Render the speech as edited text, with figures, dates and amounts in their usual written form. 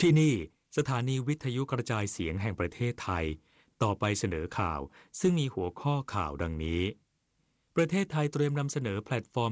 ที่นี่สถานีวิทยุกระจายเสียงแห่งประเทศไทยต่อไปเสนอข่าวซึ่งมีหัวข้อข่าวดังนี้ประเทศไทยเตรียมนำเสนอแพลตฟอร์ม